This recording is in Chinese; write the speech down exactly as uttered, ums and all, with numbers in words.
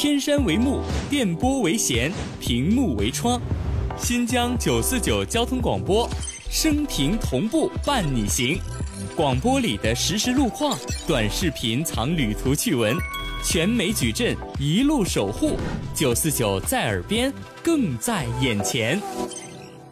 天山为幕，电波为弦，屏幕为窗。新疆九四九交通广播，声停同步伴你行。广播里的实时路况，短视频藏旅途趣闻，全美矩阵一路守护。九四九在耳边，更在眼前。